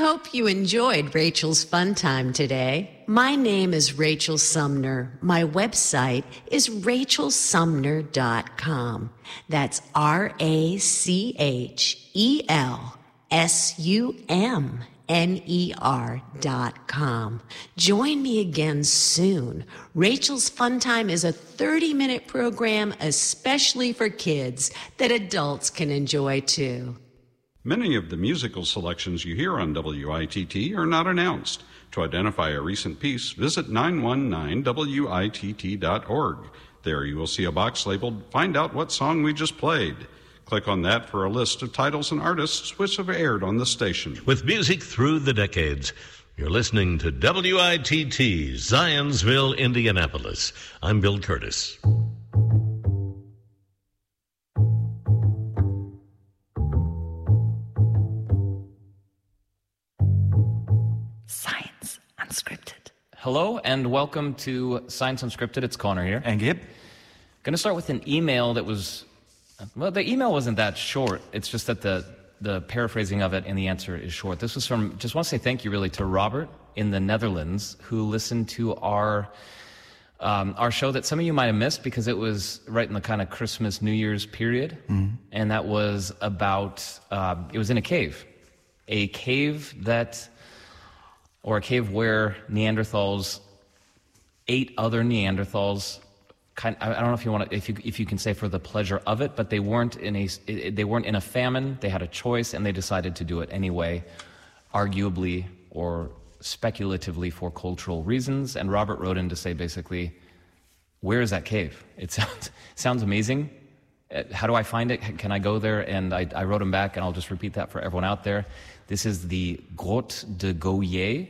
hope you enjoyed Rachel's fun time today. My name is Rachel Sumner. My website is rachelsumner.com. That's RACHELSUMNER.com. Join me again soon. Rachel's Fun Time is a 30-minute program especially for kids that adults can enjoy too. Many of the musical selections you hear on WITT are not announced. To identify a recent piece, visit 919witt.org. There you will see a box labeled Find Out What Song We Just Played. Click on that for a list of titles and artists which have aired on the station. With music through the decades, you're listening to WITT, Zionsville, Indianapolis. I'm Bill Curtis. Science Unscripted. Hello and welcome to Science Unscripted. It's Connor here. And Gabe. Going to start with an email that was, well, the email wasn't that short. It's just that the paraphrasing of it and the answer is short. This was from, just want to say thank you really to Robert in the Netherlands who listened to our show that some of you might have missed because it was right in the kind of Christmas, New Year's period. Mm-hmm. And that was about, it was in a cave or a cave where Neanderthals ate other Neanderthals. I don't know if you want to, if you can say for the pleasure of it, but they weren't in a famine. They had a choice, and they decided to do it anyway, arguably or speculatively for cultural reasons. And Robert wrote in to say basically, where is that cave? It sounds amazing. How do I find it? Can I go there? And I wrote him back, and I'll just repeat that for everyone out there. This is the Grotte de Goyet,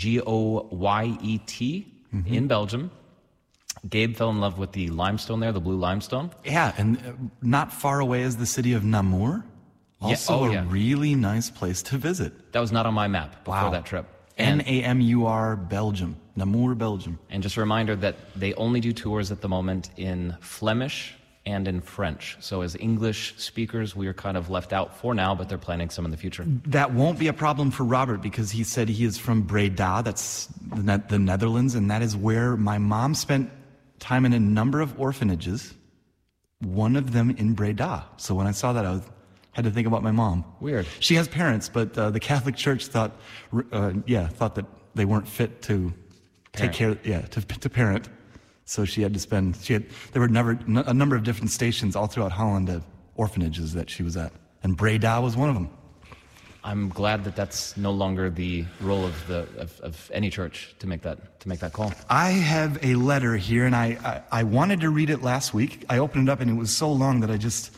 Goyet, in Belgium. Gabe fell in love with the limestone there, the blue limestone. Yeah, and not far away is the city of Namur. Also a really nice place to visit. That was not on my map before that trip. Namur, Belgium. Namur, Belgium. And just a reminder that they only do tours at the moment in Flemish and in French. So as English speakers, we are kind of left out for now, but they're planning some in the future. That won't be a problem for Robert because he said he is from Breda, that's the Netherlands, and that is where my mom spent time in a number of orphanages, one of them in Breda. So when I saw that, I had to think about my mom. Weird. She has parents, but the Catholic Church thought that they weren't fit to take care, to parent. So she had to spend, there were a number of different stations all throughout Holland of orphanages that she was at. And Breda was one of them. I'm glad that that's no longer the role of any church to make that call. I have a letter here, and I wanted to read it last week. I opened it up, and it was so long that I'm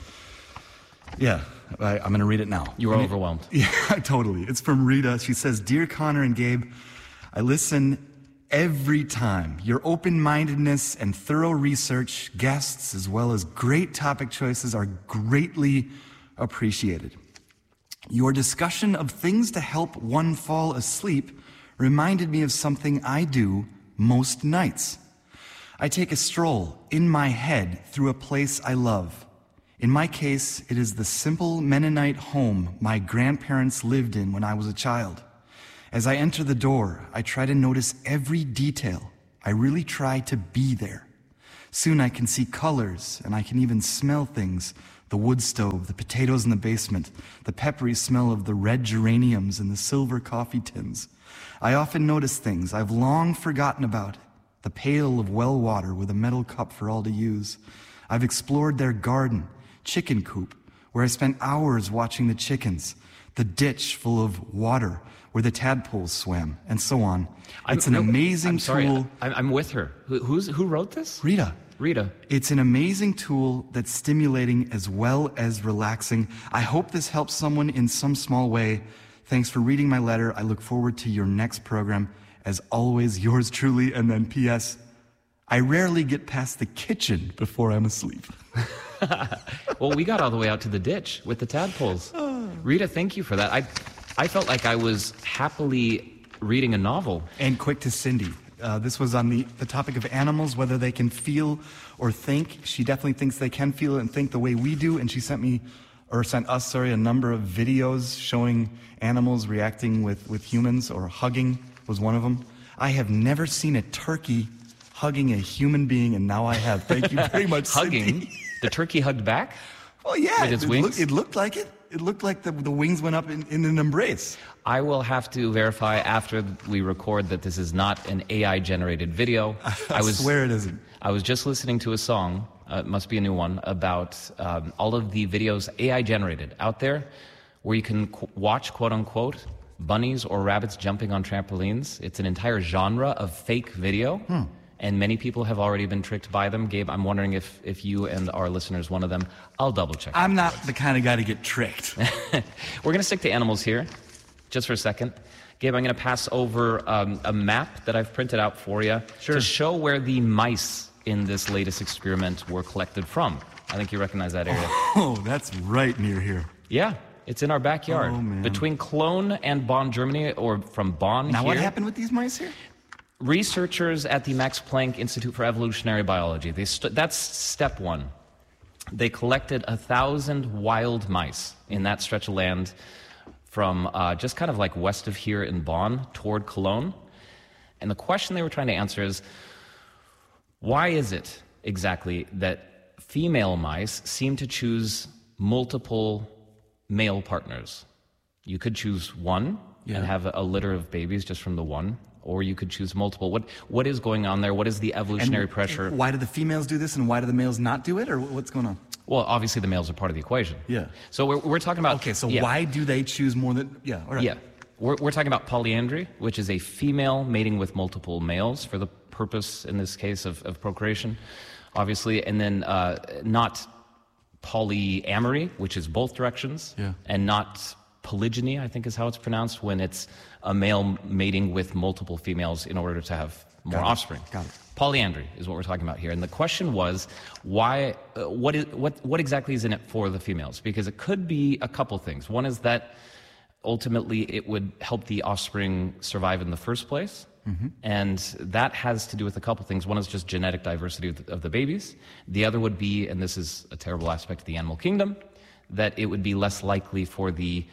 going to read it now. You were overwhelmed. Yeah, totally. It's from Rita. She says, "Dear Connor and Gabe, I listen every time. Your open-mindedness and thorough research, guests, as well as great topic choices are greatly appreciated. Your discussion of things to help one fall asleep reminded me of something I do most nights. I take a stroll in my head through a place I love. In my case, it is the simple Mennonite home my grandparents lived in when I was a child. As I enter the door, I try to notice every detail. I really try to be there. Soon I can see colors, and I can even smell things. The wood stove, the potatoes in the basement, the peppery smell of the red geraniums and the silver coffee tins. I often notice things I've long forgotten about. The pail of well water with a metal cup for all to use. I've explored their garden, chicken coop, where I spent hours watching the chickens. The ditch full of water where the tadpoles swam, and so on. It's an amazing tool. I'm with her. Who wrote this? Rita. It's an amazing tool that's stimulating as well as relaxing. I hope this helps someone in some small way. Thanks for reading my letter. I look forward to your next program. As always, yours truly. And then P.S. I rarely get past the kitchen before I'm asleep." Well, we got all the way out to the ditch with the tadpoles. Rita, thank you for that. I felt like I was happily reading a novel. And quick to Cindy. This was on the topic of animals, whether they can feel or think. She definitely thinks they can feel and think the way we do, and she sent me sent us, a number of videos showing animals reacting with humans, or hugging was one of them. I have never seen a turkey hugging a human being, and now I have. Thank you very much, Hugging? Cindy. The turkey hugged back? Well, yeah. With its wings? It looked like it. It looked like the wings went up in an embrace. I will have to verify after we record that this is not an AI-generated video. I swear it isn't. I was just listening to a song, it must be a new one, about all of the videos AI-generated out there where you can watch, quote-unquote, bunnies or rabbits jumping on trampolines. It's an entire genre of fake video, and many people have already been tricked by them. Gabe, I'm wondering if you and our listeners, one of them, I'll double-check. I'm not the kind of guy to get tricked. We're going to stick to animals here, just for a second. Gabe, I'm going to pass over a map that I've printed out for you to show where the mice in this latest experiment were collected from. I think you recognize that area. Oh, that's right near here. Yeah, it's in our backyard. Oh, man. Between Cologne and Bonn, Germany, or from Bonn Now, here. what happened with these mice here? Researchers at the Max Planck Institute for Evolutionary Biology, that's step one. They collected 1,000 wild mice in that stretch of land from just kind of like west of here in Bonn toward Cologne. And the question they were trying to answer is, why is it exactly that female mice seem to choose multiple male partners? You could choose one and have a litter of babies just from the one, or you could choose multiple. What is going on there? What is the evolutionary pressure? Why do the females do this, and why do the males not do it, or what's going on? Well, obviously the males are part of the equation. Yeah. So we're talking about... Okay, so why do they choose more than... Yeah, all right. Yeah. We're talking about polyandry, which is a female mating with multiple males for the purpose, in this case, of procreation, obviously, and then not polyamory, which is both directions, and not polygyny, I think is how it's pronounced, when it's a male mating with multiple females in order to have more offspring. Got it. Polyandry is what we're talking about here. And the question was, why? What exactly is in it for the females? Because it could be a couple things. One is that ultimately it would help the offspring survive in the first place. And that has to do with a couple things. One is just genetic diversity of the babies. The other would be, and this is a terrible aspect of the animal kingdom, that it would be less likely for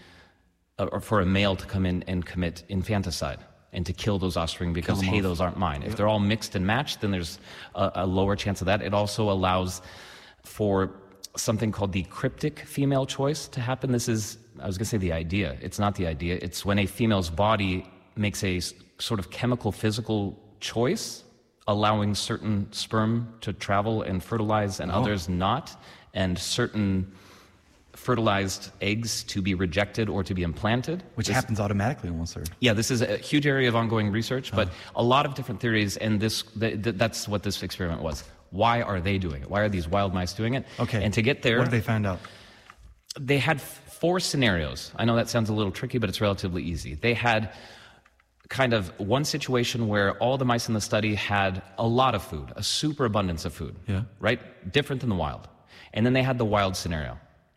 a male to come in and commit infanticide and to kill those offspring because, hey, those aren't mine. If they're all mixed and matched, then there's a lower chance of that. It also allows for something called the cryptic female choice to happen. This is, I was going to say the idea. It's not the idea. It's when a female's body makes a sort of chemical, physical choice, allowing certain sperm to travel and fertilize and others not, and certain fertilized eggs to be rejected or to be implanted. Which happens automatically almost, sir. Yeah, this is a huge area of ongoing research, but a lot of different theories, and that's what this experiment was. Why are they doing it? Why are these wild mice doing it? Okay. And to get there... What did they find out? They had 4 scenarios. I know that sounds a little tricky, but it's relatively easy. They had kind of one situation where all the mice in the study had a lot of food, a superabundance of food, right? Different than the wild. And then they had the wild scenario.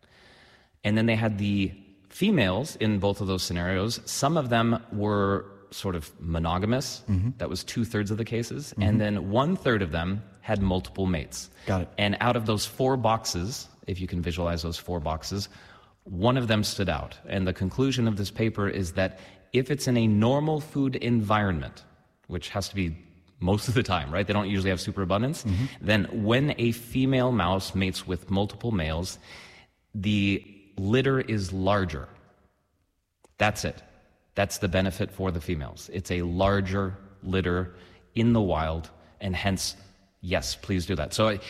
And then they had the females in both of those scenarios. Some of them were sort of monogamous. That was 2/3 of the cases. And then 1/3 of them had multiple mates. Got it. And out of those 4 boxes, if you can visualize those 4 boxes, one of them stood out. And the conclusion of this paper is that if it's in a normal food environment, which has to be most of the time, right? They don't usually have superabundance. Then when a female mouse mates with multiple males, the litter is larger. That's it. That's the benefit for the females. It's a larger litter in the wild, and hence, yes, please do that. So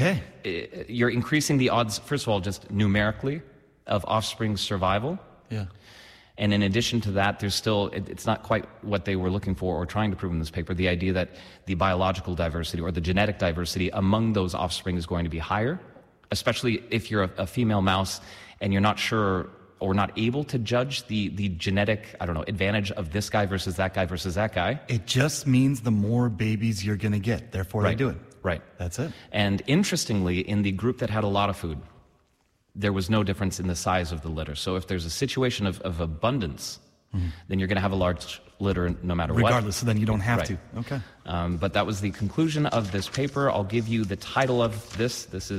you're increasing the odds, first of all, just numerically, of offspring survival. Yeah. And in addition to that, there's still, it's not quite what they were looking for or trying to prove in this paper, the idea that the biological diversity or the genetic diversity among those offspring is going to be higher, especially if you're a female mouse and you're not sure or not able to judge the genetic, advantage of this guy versus that guy versus that guy. It just means the more babies you're going to get. Therefore, they do it. Right. That's it. And interestingly, in the group that had a lot of food, there was no difference in the size of the litter. So if there's a situation of abundance, then you're going to have a large litter no matter what. Regardless, so then you don't have to. Okay. But that was the conclusion of this paper. I'll give you the title of this. This is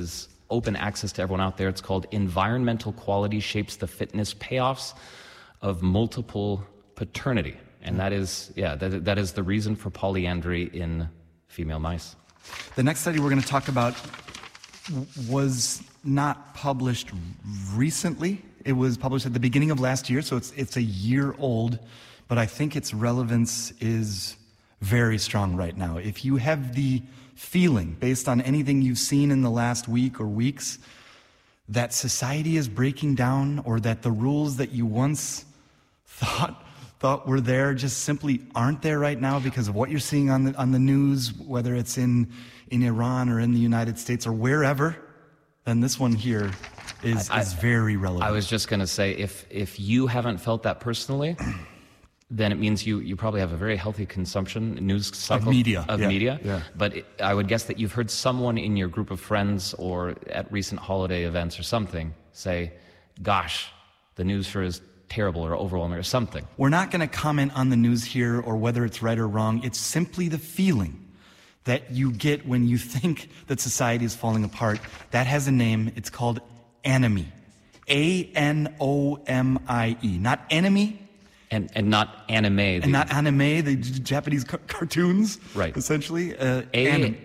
open access to everyone out there. It's called Environmental Quality Shapes the Fitness Payoffs of Multiple Paternity. And that is the reason for polyandry in female mice. The next study we're going to talk about was not published recently. It was published at the beginning of last year, so it's a year old, but I think its relevance is very strong right now. If you have the feeling, based on anything you've seen in the last week or weeks, that society is breaking down, or that the rules that you once thought were there just simply aren't there right now because of what you're seeing on the news, whether it's in Iran or in the United States or wherever, then this one here is very relevant. I was just going to say, if you haven't felt that personally, then it means you probably have a very healthy consumption news cycle of media. Yeah. But I would guess that you've heard someone in your group of friends or at recent holiday events or something say, "Gosh, the news sure is terrible," or overwhelming, or something. We're not going to comment on the news here or whether it's right or wrong. It's simply the feeling that you get when you think that society is falling apart. That has a name. It's called anomie. Anomie. Not enemy. And not anime. And not anime, the Japanese cartoons. Right. Essentially. Anomie.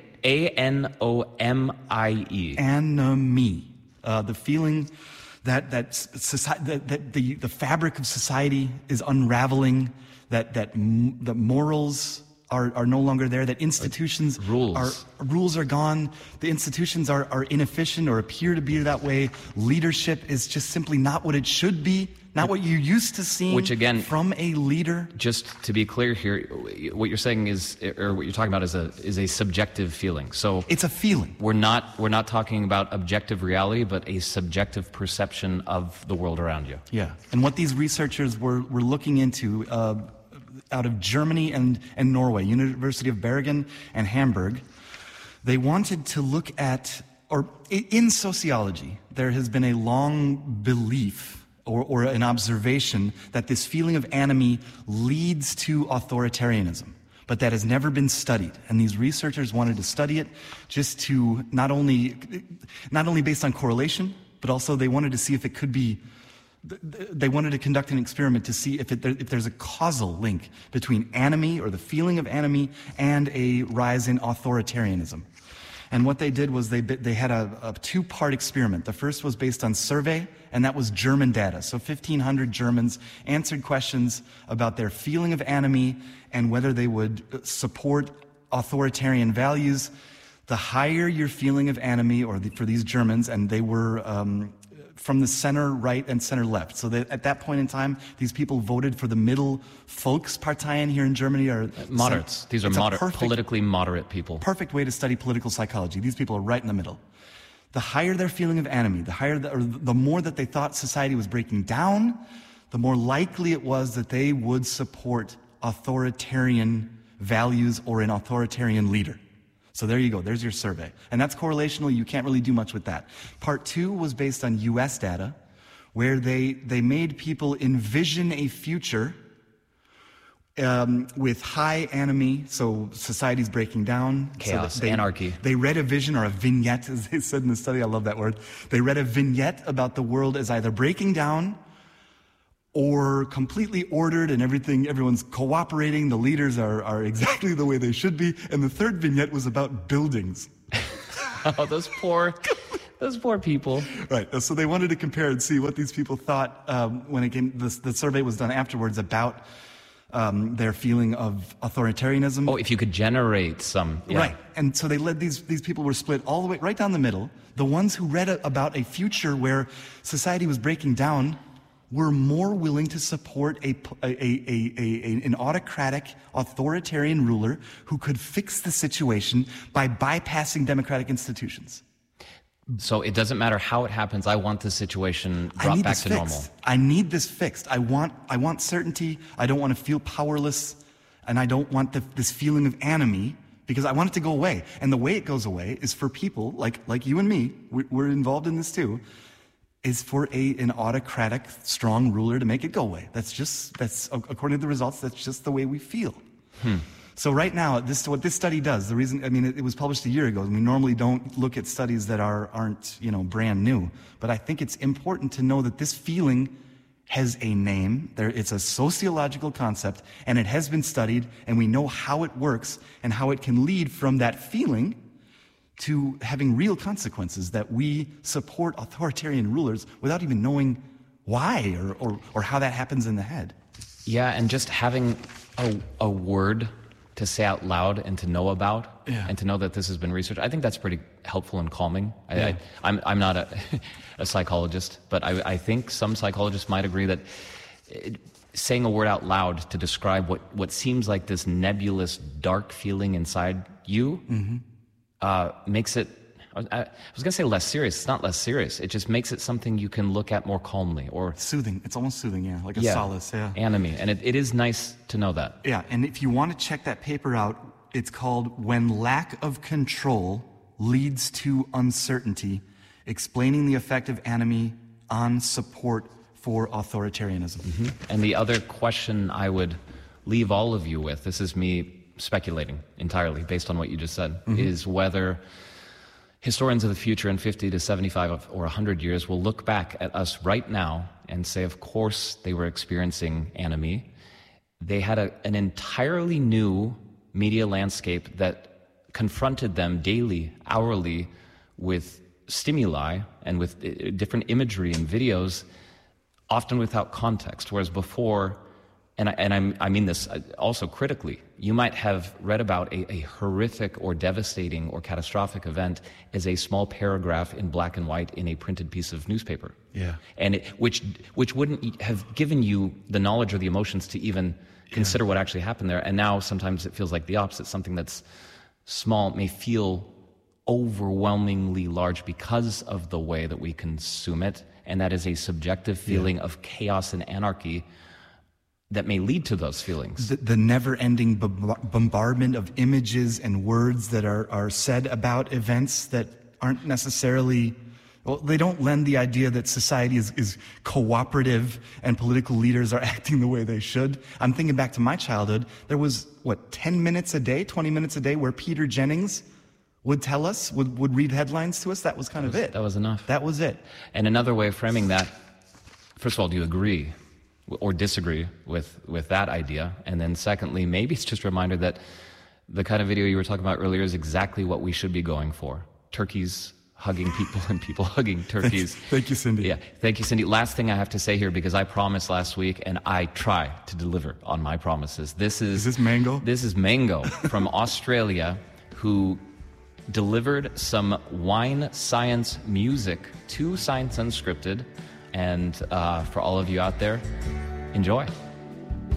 Anomie. The feeling that society, that the fabric of society is unraveling, that the morals are no longer there, that institutions rules are gone, the institutions are inefficient or appear to be that way. Leadership is just simply not what it should be, not what you're used to seeing. Which again, from a leader. Just to be clear here, what you're saying is, or what you're talking about, is a subjective feeling. So it's a feeling. We're not talking about objective reality, but a subjective perception of the world around you. Yeah, and what these researchers were looking into out of Germany and Norway, University of Bergen and Hamburg, they wanted to look at, or in sociology, there has been a long belief or an observation that this feeling of anomie leads to authoritarianism, but that has never been studied. And these researchers wanted to study it just to not only based on correlation, but also they wanted to see if it could be. They wanted to conduct an experiment to see if there's a causal link between anomie, or the feeling of anomie, and a rise in authoritarianism. And what they did was they had a two-part experiment. The first was based on survey, and that was German data. So 1,500 Germans answered questions about their feeling of anomie and whether they would support authoritarian values. The higher your feeling of anomie, for these Germans, and they were from the center right and center left. So at that point in time, these people voted for the middle Volksparteien here in Germany. Are moderates. These are politically moderate people. Perfect way to study political psychology. These people are right in the middle. The higher their feeling of anomie, the more that they thought society was breaking down, the more likely it was that they would support authoritarian values or an authoritarian leader. So there you go, there's your survey. And that's correlational, you can't really do much with that. Part two was based on US data, where they made people envision a future with high anomie, so society's breaking down. Chaos, anarchy. They read a vision, or a vignette, as they said in the study, I love that word. They read a vignette about the world as either breaking down or completely ordered, and everyone's cooperating, the leaders are exactly the way they should be. And the third vignette was about buildings. Oh, those poor people. Right, so they wanted to compare and see what these people thought when the survey was done afterwards about their feeling of authoritarianism. Oh, if you could generate some. Yeah. Right, and so they led these people were split all the way, right down the middle. The ones who read about a future where society was breaking down were more willing to support an autocratic, authoritarian ruler who could fix the situation by bypassing democratic institutions. So it doesn't matter how it happens. I want the situation brought back to normal. I need this fixed. I want certainty. I don't want to feel powerless, and I don't want this feeling of anomie, because I want it to go away. And the way it goes away is for people like you and me. We're involved in this too. Is for an autocratic, strong ruler to make it go away. That's according to the results, that's just the way we feel. So right now, what this study does, the reason, I mean, it was published a year ago, and we normally don't look at studies that aren't, brand new. But I think it's important to know that this feeling has a name. It's a sociological concept, and it has been studied, and we know how it works and how it can lead from that feeling to having real consequences, that we support authoritarian rulers without even knowing why or how that happens in the head. Yeah, and just having a word to say out loud and to know about, and to know that this has been researched, I think that's pretty helpful and calming. I'm not a psychologist, but I think some psychologists might agree that saying a word out loud to describe what seems like this nebulous, dark feeling inside you makes it, I was going to say less serious. It's not less serious. It just makes it something you can look at more calmly or soothing. It's almost soothing, yeah, like a solace, yeah. Enemy, and it is nice to know that. Yeah, and if you want to check that paper out, it's called "When Lack of Control Leads to Uncertainty: Explaining the Effect of Enemy on Support for Authoritarianism." And the other question I would leave all of you with, this is me speculating entirely based on what you just said, is whether historians of the future in 50 to 75 or 100 years will look back at us right now and say, of course, they were experiencing enemy. They had an entirely new media landscape that confronted them daily, hourly, with stimuli and with different imagery and videos, often without context, whereas before, and I mean this also critically, you might have read about a horrific or devastating or catastrophic event as a small paragraph in black and white in a printed piece of newspaper. Yeah. And which wouldn't have given you the knowledge or the emotions to even consider what actually happened there. And now sometimes it feels like the opposite. Something that's small may feel overwhelmingly large because of the way that we consume it. And that is a subjective feeling of chaos and anarchy that may lead to those feelings. The never-ending bombardment of images and words that are said about events that aren't necessarily, well, they don't lend the idea that society is cooperative and political leaders are acting the way they should. I'm thinking back to my childhood. There was, 10 minutes a day, 20 minutes a day where Peter Jennings would tell us, would read headlines to us. That was kind of it. That was enough. That was it. And another way of framing that, first of all, do you agree or disagree with that idea? And then secondly, maybe it's just a reminder that the kind of video you were talking about earlier is exactly what we should be going for. Turkeys hugging people and people hugging turkeys. Thank you, Cindy. Yeah, thank you, Cindy. Last thing I have to say here, because I promised last week and I try to deliver on my promises. Is this Mango? This is Mango from Australia, who delivered some wine science music to Science Unscripted. And for all of you out there, enjoy.